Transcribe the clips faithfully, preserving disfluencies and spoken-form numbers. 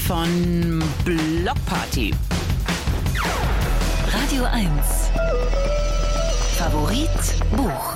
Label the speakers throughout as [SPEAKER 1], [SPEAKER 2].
[SPEAKER 1] von Blockparty.
[SPEAKER 2] Radio eins. Favorit Buch.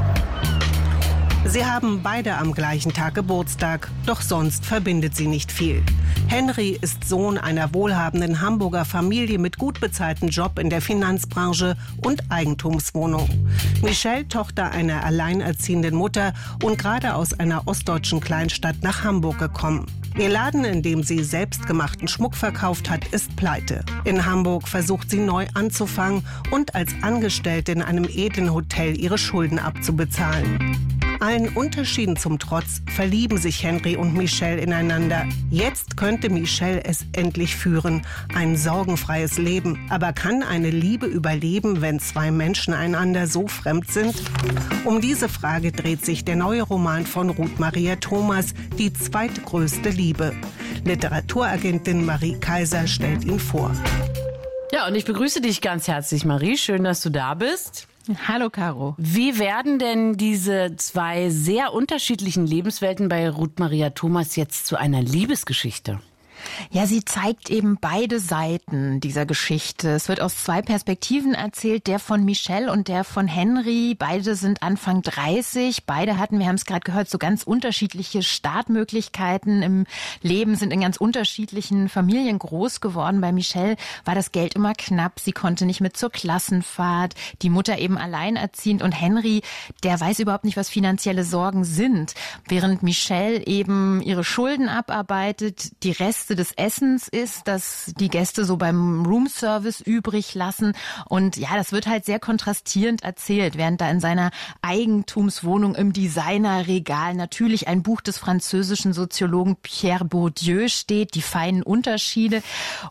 [SPEAKER 3] Sie haben beide am gleichen Tag Geburtstag, doch sonst verbindet sie nicht viel. Henry ist Sohn einer wohlhabenden Hamburger Familie mit gut bezahltem Job in der Finanzbranche und Eigentumswohnung. Michelle, Tochter einer alleinerziehenden Mutter und gerade aus einer ostdeutschen Kleinstadt nach Hamburg gekommen. Ihr Laden, in dem sie selbstgemachten Schmuck verkauft hat, ist pleite. In Hamburg versucht sie neu anzufangen und als Angestellte in einem edlen Hotel ihre Schulden abzubezahlen. Allen Unterschieden zum Trotz verlieben sich Henry und Michelle ineinander. Jetzt könnte Michelle es endlich führen, ein sorgenfreies Leben. Aber kann eine Liebe überleben, wenn zwei Menschen einander so fremd sind? Um diese Frage dreht sich der neue Roman von Ruth Maria Thomas, Die zweitgrößte Liebe. Literaturagentin Marie Kaiser stellt ihn vor.
[SPEAKER 1] Ja, und ich begrüße dich ganz herzlich, Marie. Schön, dass du da bist.
[SPEAKER 4] Hallo, Caro.
[SPEAKER 1] Wie werden denn diese zwei sehr unterschiedlichen Lebenswelten bei Ruth Maria Thomas jetzt zu einer Liebesgeschichte?
[SPEAKER 4] Ja, sie zeigt eben beide Seiten dieser Geschichte. Es wird aus zwei Perspektiven erzählt, der von Michelle und der von Henry. Beide sind Anfang dreißig. Beide hatten, wir haben es gerade gehört, so ganz unterschiedliche Startmöglichkeiten im Leben, sind in ganz unterschiedlichen Familien groß geworden. Bei Michelle war das Geld immer knapp. Sie konnte nicht mit zur Klassenfahrt. Die Mutter eben alleinerziehend. Und Henry, der weiß überhaupt nicht, was finanzielle Sorgen sind. Während Michelle eben ihre Schulden abarbeitet, die Reste des Essens ist, dass die Gäste so beim Roomservice übrig lassen. Und ja, das wird halt sehr kontrastierend erzählt, während da in seiner Eigentumswohnung im Designerregal natürlich ein Buch des französischen Soziologen Pierre Bourdieu steht, die feinen Unterschiede.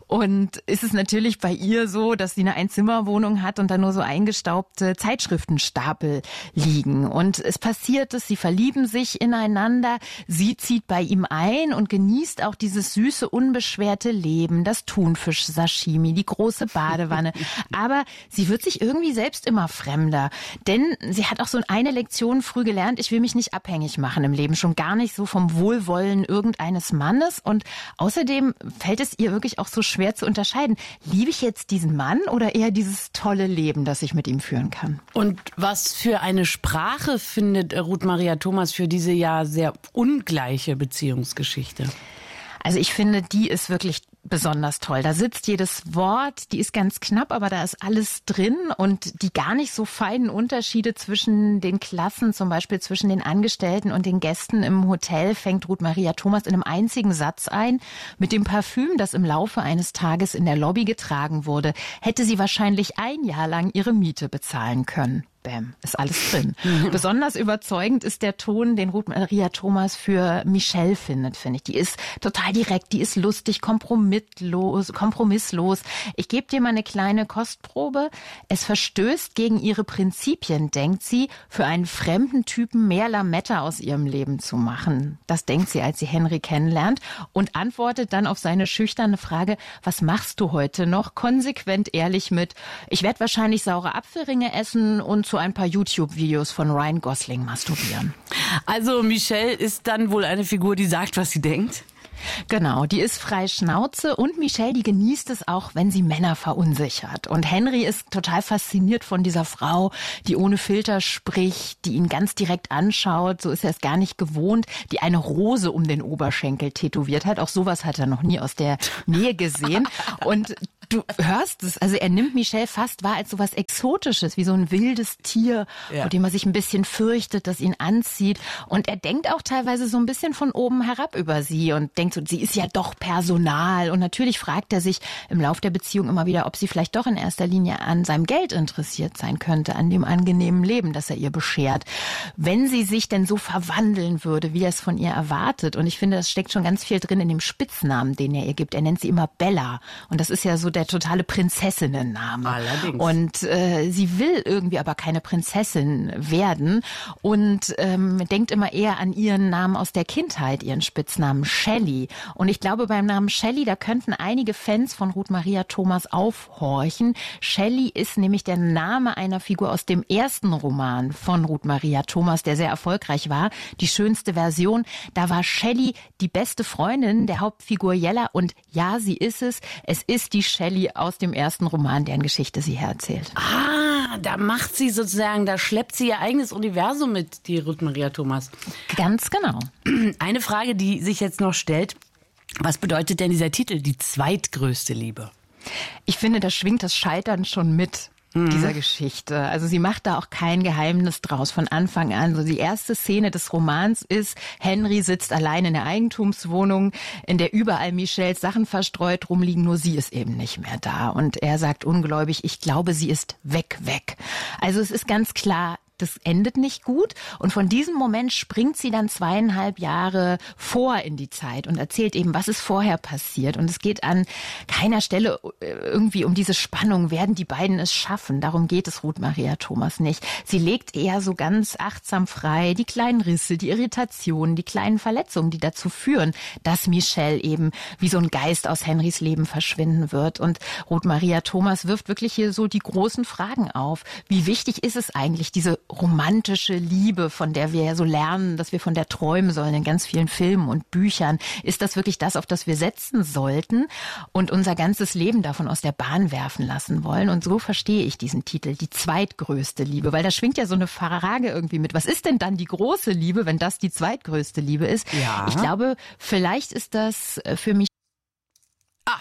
[SPEAKER 4] Und ist es natürlich bei ihr so, dass sie eine Einzimmerwohnung hat und da nur so eingestaubte Zeitschriftenstapel liegen. Und es passiert es, sie verlieben sich ineinander, sie zieht bei ihm ein und genießt auch dieses süße, unbeschwerte Leben, das Thunfisch-Sashimi, die große Badewanne. Aber sie wird sich irgendwie selbst immer fremder. Denn sie hat auch so eine Lektion früh gelernt, ich will mich nicht abhängig machen im Leben, schon gar nicht so vom Wohlwollen irgendeines Mannes. Und außerdem fällt es ihr wirklich auch so schwer zu unterscheiden, liebe ich jetzt diesen Mann oder eher dieses tolle Leben, das ich mit ihm führen kann.
[SPEAKER 1] Und was für eine Sprache findet Ruth Maria Thomas für diese ja sehr ungleiche Beziehungsgeschichte?
[SPEAKER 4] Also ich finde, die ist wirklich besonders toll. Da sitzt jedes Wort, die ist ganz knapp, aber da ist alles drin und die gar nicht so feinen Unterschiede zwischen den Klassen, zum Beispiel zwischen den Angestellten und den Gästen im Hotel, fängt Ruth Maria Thomas in einem einzigen Satz ein. Mit dem Parfüm, das im Laufe eines Tages in der Lobby getragen wurde, hätte sie wahrscheinlich ein Jahr lang ihre Miete bezahlen können. Bam, ist alles drin. Besonders überzeugend ist der Ton, den Ruth Maria Thomas für Michelle findet, finde ich. Die ist total direkt, die ist lustig, kompromisslos. kompromisslos. Ich gebe dir mal eine kleine Kostprobe. Es verstößt gegen ihre Prinzipien, denkt sie, für einen fremden Typen mehr Lametta aus ihrem Leben zu machen. Das denkt sie, als sie Henry kennenlernt und antwortet dann auf seine schüchterne Frage, was machst du heute noch? Konsequent ehrlich mit, ich werde wahrscheinlich saure Apfelringe essen und zu ein paar YouTube-Videos von Ryan Gosling masturbieren.
[SPEAKER 1] Also Michelle ist dann wohl eine Figur, die sagt, was sie denkt?
[SPEAKER 4] Genau, die ist frei Schnauze und Michelle, die genießt es auch, wenn sie Männer verunsichert. Und Henry ist total fasziniert von dieser Frau, die ohne Filter spricht, die ihn ganz direkt anschaut, so ist er es gar nicht gewohnt, die eine Rose um den Oberschenkel tätowiert hat. Auch sowas hat er noch nie aus der Nähe gesehen. Und du hörst es, also er nimmt Michelle fast wahr als sowas Exotisches, wie so ein wildes Tier, ja, vor dem er sich ein bisschen fürchtet, das ihn anzieht. Und er denkt auch teilweise so ein bisschen von oben herab über sie und denkt so, sie ist ja doch Personal. Und natürlich fragt er sich im Lauf der Beziehung immer wieder, ob sie vielleicht doch in erster Linie an seinem Geld interessiert sein könnte, an dem angenehmen Leben, das er ihr beschert. Wenn sie sich denn so verwandeln würde, wie er es von ihr erwartet. Und ich finde, das steckt schon ganz viel drin in dem Spitznamen, den er ihr gibt. Er nennt sie immer Bella. Und das ist ja so der totale Prinzessinnenname.
[SPEAKER 1] Allerdings.
[SPEAKER 4] Und äh, sie will irgendwie aber keine Prinzessin werden und ähm, denkt immer eher an ihren Namen aus der Kindheit, ihren Spitznamen Shelley. Und ich glaube, beim Namen Shelley, da könnten einige Fans von Ruth Maria Thomas aufhorchen. Shelley ist nämlich der Name einer Figur aus dem ersten Roman von Ruth Maria Thomas, der sehr erfolgreich war. Die schönste Version. Da war Shelley die beste Freundin der Hauptfigur Jella. Und ja, sie ist es. Es ist die Shelley aus dem ersten Roman, deren Geschichte sie hererzählt.
[SPEAKER 1] Ah, da macht sie sozusagen, da schleppt sie ihr eigenes Universum mit, die Ruth Maria Thomas.
[SPEAKER 4] Ganz genau.
[SPEAKER 1] Eine Frage, die sich jetzt noch stellt. Was bedeutet denn dieser Titel, die zweitgrößte Liebe?
[SPEAKER 4] Ich finde, da schwingt das Scheitern schon mit dieser Geschichte. Also sie macht da auch kein Geheimnis draus von Anfang an. So die erste Szene des Romans ist, Henry sitzt allein in der Eigentumswohnung, in der überall Michels Sachen verstreut rumliegen, nur sie ist eben nicht mehr da. Und er sagt ungläubig, ich glaube, sie ist weg, weg. Also es ist ganz klar, das endet nicht gut. Und von diesem Moment springt sie dann zweieinhalb Jahre vor in die Zeit und erzählt eben, was ist vorher passiert. Und es geht an keiner Stelle irgendwie um diese Spannung, werden die beiden es schaffen. Darum geht es Ruth Maria Thomas nicht. Sie legt eher so ganz achtsam frei die kleinen Risse, die Irritationen, die kleinen Verletzungen, die dazu führen, dass Michel eben wie so ein Geist aus Henrys Leben verschwinden wird. Und Ruth Maria Thomas wirft wirklich hier so die großen Fragen auf. Wie wichtig ist es eigentlich, diese romantische Liebe, von der wir ja so lernen, dass wir von der träumen sollen in ganz vielen Filmen und Büchern. Ist das wirklich das, auf das wir setzen sollten und unser ganzes Leben davon aus der Bahn werfen lassen wollen? Und so verstehe ich diesen Titel, die zweitgrößte Liebe, weil da schwingt ja so eine Frage irgendwie mit. Was ist denn dann die große Liebe, wenn das die zweitgrößte Liebe ist?
[SPEAKER 1] Ja.
[SPEAKER 4] Ich glaube, vielleicht ist das für mich...
[SPEAKER 1] Ah,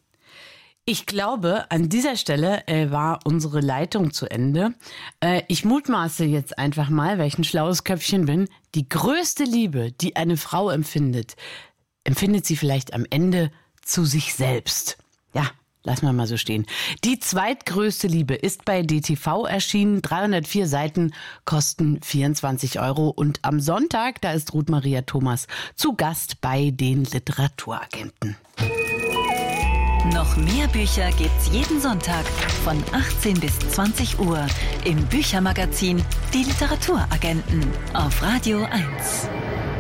[SPEAKER 1] ich glaube, an dieser Stelle äh, war unsere Leitung zu Ende. Äh, ich mutmaße jetzt einfach mal, weil ich ein schlaues Köpfchen bin, die größte Liebe, die eine Frau empfindet, empfindet sie vielleicht am Ende zu sich selbst. Ja, lassen wir mal so stehen. Die zweitgrößte Liebe ist bei D T V erschienen. dreihundertvier Seiten, kosten vierundzwanzig Euro. Und am Sonntag, da ist Ruth Maria Thomas zu Gast bei den Literaturagenten.
[SPEAKER 2] Noch mehr Bücher gibt's jeden Sonntag von achtzehn bis zwanzig Uhr im Büchermagazin Die Literaturagenten auf Radio eins.